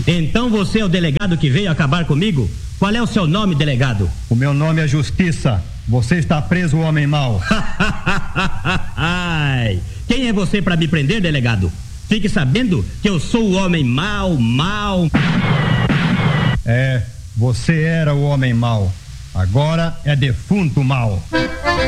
Então você é o delegado que veio acabar comigo? Qual é o seu nome, delegado? O meu nome é Justiça. Você está preso, homem mau. Quem é você para me prender, delegado? Fique sabendo que eu sou o homem mau. Você era o homem mau. Agora é defunto mau.